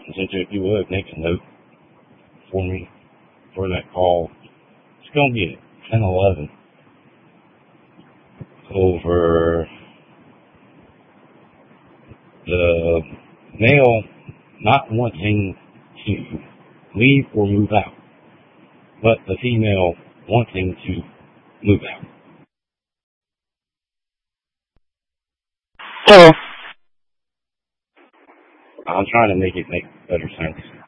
Since if you would make a note for me for that call, it's going to be at 10:11 over the male not wanting to leave or move out, but the female wanting to move out. Hello. I'm trying to make it make better sense.